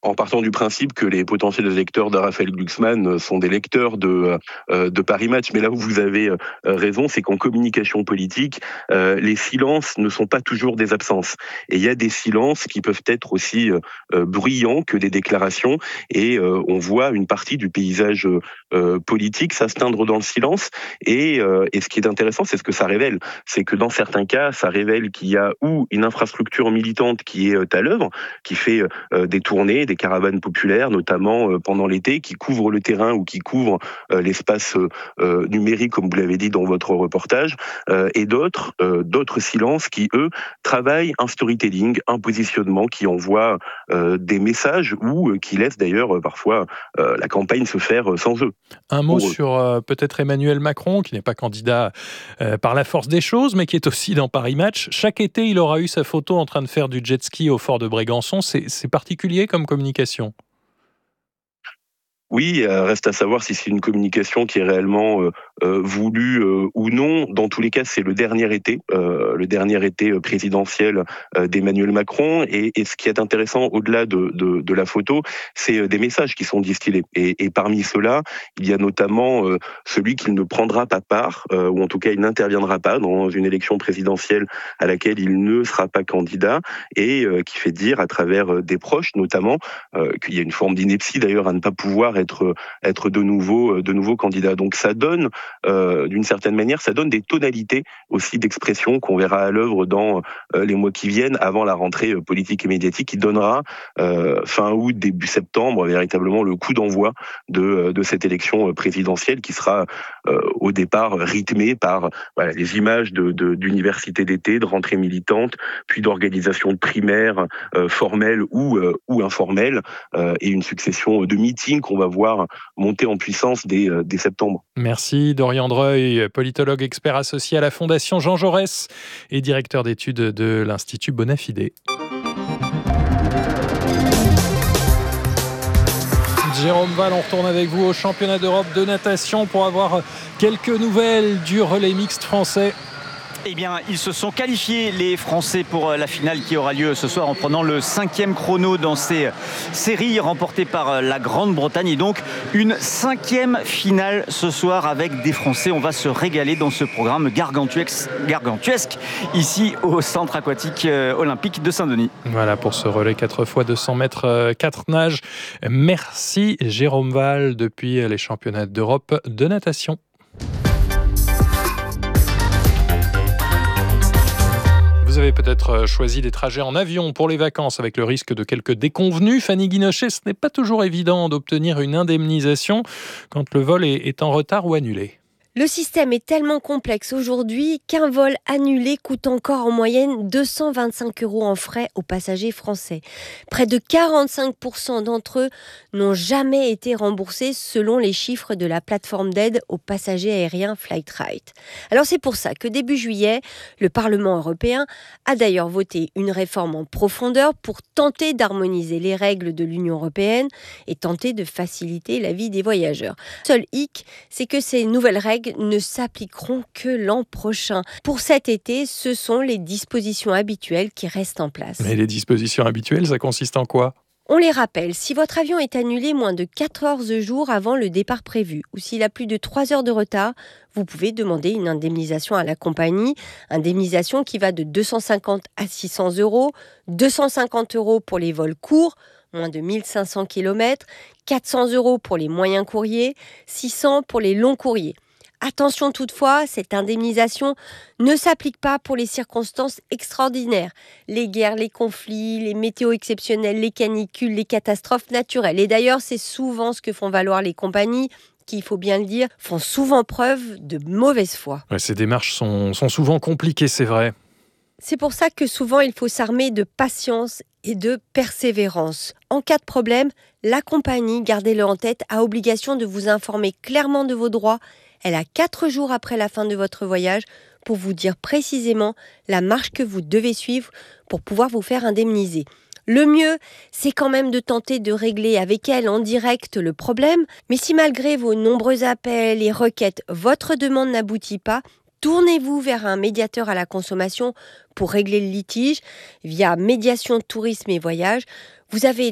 en partant du principe que les potentiels électeurs de Raphaël Glucksmann sont des lecteurs de Paris Match. Mais là où vous avez raison, c'est qu'en communication politique, les silences ne sont pas toujours des absences. Et il y a des silences qui peuvent être aussi bruyants que des déclarations. Et on voit une partie du paysage politique s'asteindre dans le silence. Et ce qui est intéressant, c'est ce que ça révèle. C'est que dans certains cas, ça révèle qu'il y a ou une infrastructure militante qui est à l'œuvre, qui fait des tournées, des caravanes populaires, notamment pendant l'été, qui couvrent le terrain ou qui couvrent l'espace numérique, comme vous l'avez dit dans votre reportage, et d'autres silences qui, eux, travaillent un storytelling, un positionnement qui envoie des messages ou qui laissent d'ailleurs parfois la campagne se faire sans eux. Un mot sur peut-être Emmanuel Macron, qui n'est pas candidat par la force des choses, mais qui est aussi dans Paris Match. Chaque été, il aura eu sa photo en train de faire du jet ski au fort de Brégançon. C'est particulier comme communication. Oui, reste à savoir si c'est une communication qui est réellement voulue ou non. Dans tous les cas, c'est le dernier été présidentiel d'Emmanuel Macron. Et ce qui est intéressant, au-delà de la photo, c'est des messages qui sont distillés. Et parmi ceux-là, il y a notamment celui qu'il ne prendra pas part, ou en tout cas, il n'interviendra pas dans une élection présidentielle à laquelle il ne sera pas candidat, et qui fait dire à travers des proches, notamment, qu'il y a une forme d'ineptie d'ailleurs à ne pas pouvoir être de nouveau candidat. Donc ça donne, d'une certaine manière, ça donne des tonalités aussi d'expression qu'on verra à l'œuvre dans les mois qui viennent, avant la rentrée politique et médiatique, qui donnera fin août, début septembre, véritablement le coup d'envoi de cette élection présidentielle qui sera au départ rythmée par les images d'université d'été, de rentrée militante, puis d'organisation de primaires formelles ou informelles, et une succession de meetings qu'on va voir monter en puissance dès septembre. Merci Dorian Dreuil, politologue expert associé à la Fondation Jean Jaurès et directeur d'études de l'Institut Bonafide. Jérôme Val, on retourne avec vous au championnat d'Europe de natation pour avoir quelques nouvelles du relais mixte français. Eh bien, ils se sont qualifiés, les Français, pour la finale qui aura lieu ce soir en prenant le 5e chrono dans ces séries remportées par la Grande-Bretagne. Et donc, une 5e finale ce soir avec des Français. On va se régaler dans ce programme gargantuesque ici au centre aquatique olympique de Saint-Denis. Voilà pour ce relais 4 x 200 mètres 4 nages. Merci Jérôme Val depuis les championnats d'Europe de natation. Vous avez peut-être choisi des trajets en avion pour les vacances avec le risque de quelques déconvenues. Fanny Guinochet, ce n'est pas toujours évident d'obtenir une indemnisation quand le vol est en retard ou annulé. Le système est tellement complexe aujourd'hui qu'un vol annulé coûte encore en moyenne 225 € en frais aux passagers français. Près de 45% d'entre eux n'ont jamais été remboursés selon les chiffres de la plateforme d'aide aux passagers aériens Flightright. Alors c'est pour ça que début juillet, le Parlement européen a d'ailleurs voté une réforme en profondeur pour tenter d'harmoniser les règles de l'Union européenne et tenter de faciliter la vie des voyageurs. Seul hic, c'est que ces nouvelles règles ne s'appliqueront que l'an prochain. Pour cet été, ce sont les dispositions habituelles qui restent en place. Mais les dispositions habituelles, ça consiste en quoi ? On les rappelle, si votre avion est annulé moins de 14 jours avant le départ prévu ou s'il a plus de 3 heures de retard, vous pouvez demander une indemnisation à la compagnie. Indemnisation qui va de 250 à 600 €, 250 € pour les vols courts, moins de 1500 km, 400 € pour les moyens courriers, 600 € pour les longs courriers. Attention toutefois, cette indemnisation ne s'applique pas pour les circonstances extraordinaires. Les guerres, les conflits, les météos exceptionnels, les canicules, les catastrophes naturelles. Et d'ailleurs, c'est souvent ce que font valoir les compagnies qui, il faut bien le dire, font souvent preuve de mauvaise foi. Ouais, ces démarches sont souvent compliquées, c'est vrai. C'est pour ça que souvent, il faut s'armer de patience et de persévérance. En cas de problème, la compagnie, gardez-le en tête, a obligation de vous informer clairement de vos droits. Elle a 4 jours après la fin de votre voyage pour vous dire précisément la marche que vous devez suivre pour pouvoir vous faire indemniser. Le mieux, c'est quand même de tenter de régler avec elle en direct le problème. Mais si malgré vos nombreux appels et requêtes, votre demande n'aboutit pas, tournez-vous vers un médiateur à la consommation pour régler le litige via Médiation Tourisme et Voyage. Vous avez